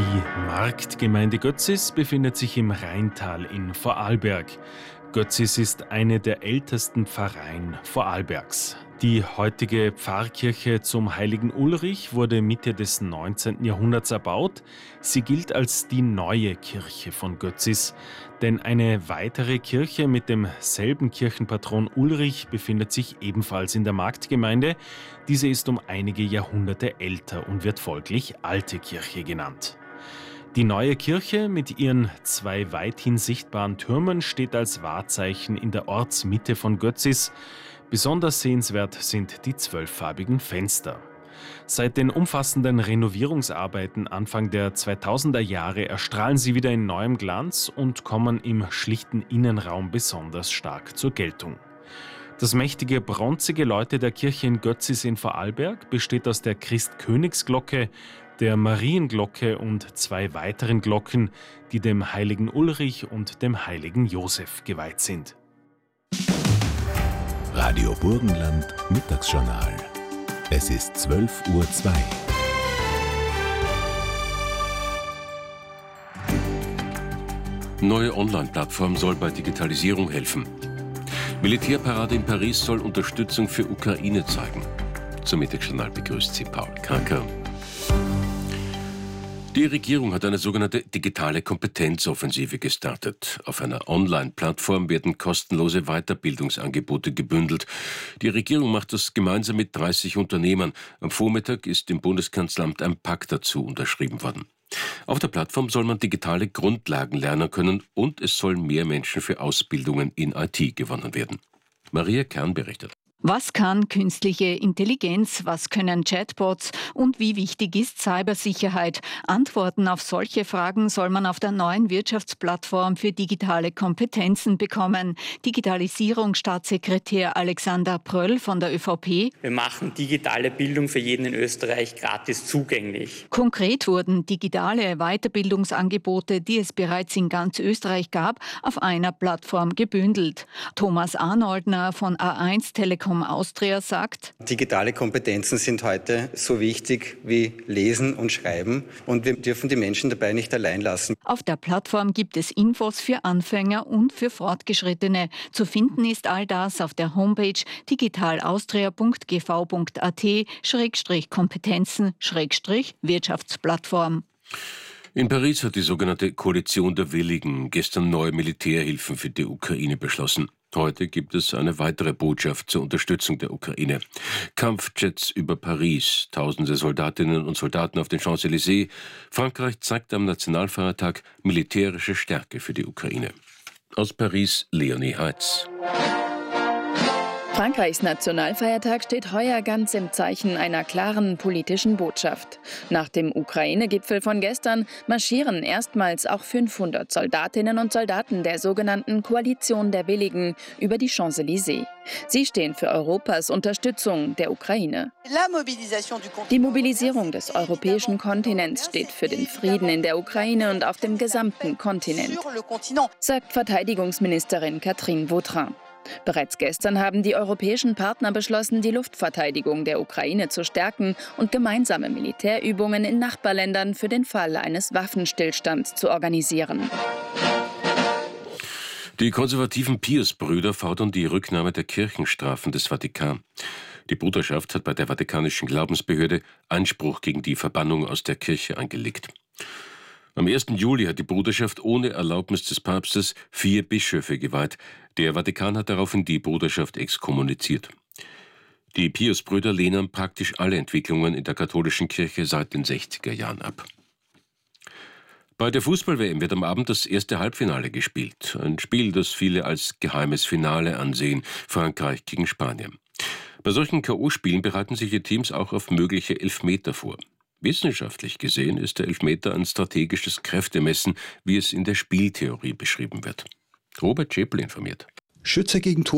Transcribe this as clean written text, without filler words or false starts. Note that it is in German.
Die Marktgemeinde Götzis befindet sich im Rheintal in Vorarlberg. Götzis ist eine der ältesten Pfarreien Vorarlbergs. Die heutige Pfarrkirche zum Heiligen Ulrich wurde Mitte des 19. Jahrhunderts erbaut. Sie gilt als die neue Kirche von Götzis, denn eine weitere Kirche mit demselben Kirchenpatron Ulrich befindet sich ebenfalls in der Marktgemeinde. Diese ist um einige Jahrhunderte älter und wird folglich Alte Kirche genannt. Die neue Kirche mit ihren zwei weithin sichtbaren Türmen steht als Wahrzeichen in der Ortsmitte von Götzis. Besonders sehenswert sind die 12-farbigen Fenster. Seit den umfassenden Renovierungsarbeiten Anfang der 2000er Jahre erstrahlen sie wieder in neuem Glanz und kommen im schlichten Innenraum besonders stark zur Geltung. Das mächtige Bronzegeläute der Kirche in Götzis in Vorarlberg besteht aus der Christkönigsglocke, der Marienglocke und zwei weiteren Glocken, die dem Heiligen Ulrich und dem Heiligen Josef geweiht sind. Radio Burgenland Mittagsjournal. Es ist 12:02 Uhr. Neue Online-Plattform soll bei Digitalisierung helfen. Militärparade in Paris soll Unterstützung für Ukraine zeigen. Zum Mittagsjournal begrüßt Sie Paul Kranker. Die Regierung hat eine sogenannte digitale Kompetenzoffensive gestartet. Auf einer Online-Plattform werden kostenlose Weiterbildungsangebote gebündelt. Die Regierung macht das gemeinsam mit 30 Unternehmern. Am Vormittag ist im Bundeskanzleramt ein Pakt dazu unterschrieben worden. Auf der Plattform soll man digitale Grundlagen lernen können und es sollen mehr Menschen für Ausbildungen in IT gewonnen werden. Maria Kern berichtet. Was kann künstliche Intelligenz, was können Chatbots und wie wichtig ist Cybersicherheit? Antworten auf solche Fragen soll man auf der neuen Wirtschaftsplattform für digitale Kompetenzen bekommen. Digitalisierungsstaatssekretär Alexander Pröll von der ÖVP. Wir machen digitale Bildung für jeden in Österreich gratis zugänglich. Konkret wurden digitale Weiterbildungsangebote, die es bereits in ganz Österreich gab, auf einer Plattform gebündelt. Thomas Arnoldner von A1 Telekom Austria sagt: Digitale Kompetenzen sind heute so wichtig wie Lesen und Schreiben und wir dürfen die Menschen dabei nicht allein lassen. Auf der Plattform gibt es Infos für Anfänger und für Fortgeschrittene. Zu finden ist all das auf der Homepage digitalaustria.gv.at/kompetenzen/Wirtschaftsplattform. In Paris hat die sogenannte Koalition der Willigen gestern neue Militärhilfen für die Ukraine beschlossen. Heute gibt es eine weitere Botschaft zur Unterstützung der Ukraine. Kampfjets über Paris, tausende Soldatinnen und Soldaten auf den Champs-Élysées. Frankreich zeigt am Nationalfeiertag militärische Stärke für die Ukraine. Aus Paris, Leonie Heitz. Frankreichs Nationalfeiertag steht heuer ganz im Zeichen einer klaren politischen Botschaft. Nach dem Ukraine-Gipfel von gestern marschieren erstmals auch 500 Soldatinnen und Soldaten der sogenannten Koalition der Willigen über die Champs-Élysées. Sie stehen für Europas Unterstützung der Ukraine. Die Mobilisierung des europäischen Kontinents steht für den Frieden in der Ukraine und auf dem gesamten Kontinent, sagt Verteidigungsministerin Catherine Vautrin. Bereits gestern haben die europäischen Partner beschlossen, die Luftverteidigung der Ukraine zu stärken und gemeinsame Militärübungen in Nachbarländern für den Fall eines Waffenstillstands zu organisieren. Die konservativen Pius-Brüder fordern die Rücknahme der Kirchenstrafen des Vatikan. Die Bruderschaft hat bei der Vatikanischen Glaubensbehörde Einspruch gegen die Verbannung aus der Kirche eingelegt. Am 1. Juli hat die Bruderschaft ohne Erlaubnis des Papstes 4 Bischöfe geweiht. Der Vatikan hat daraufhin die Bruderschaft exkommuniziert. Die Pius-Brüder lehnen praktisch alle Entwicklungen in der katholischen Kirche seit den 60er Jahren ab. Bei der Fußball-WM wird am Abend das erste Halbfinale gespielt. Ein Spiel, das viele als geheimes Finale ansehen, Frankreich gegen Spanien. Bei solchen K.O.-Spielen bereiten sich die Teams auch auf mögliche Elfmeter vor. Wissenschaftlich gesehen ist der Elfmeter ein strategisches Kräftemessen, wie es in der Spieltheorie beschrieben wird. Robert Schäpel informiert. Schütze gegen